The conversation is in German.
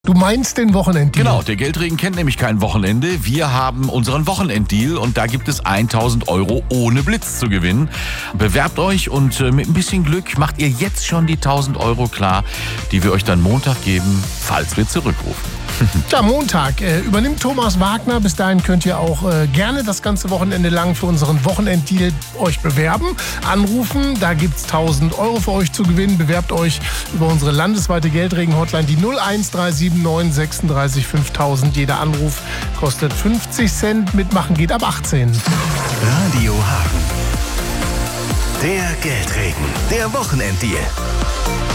Du meinst den Wochenenddeal? Genau, der Geldregen kennt nämlich kein Wochenende. Wir haben unseren Wochenenddeal und da gibt es 1.000 € ohne Blitz zu gewinnen. Bewerbt euch und mit ein bisschen Glück macht ihr jetzt schon die 1.000 € klar, die wir euch dann Montag geben, falls wir zurückrufen. Ja, Montag übernimmt Thomas Wagner. Bis dahin könnt ihr auch gerne das ganze Wochenende lang für unseren Wochenenddeal euch bewerben. Anrufen, da gibt es 1.000 € für euch zu gewinnen. Bewerbt euch über unsere landesweite Geldregen-Hotline, die 01379 36 5000. Jeder Anruf kostet 50 Cent. Mitmachen geht ab 18. Radio Hagen. Der Geldregen, der Wochenenddeal.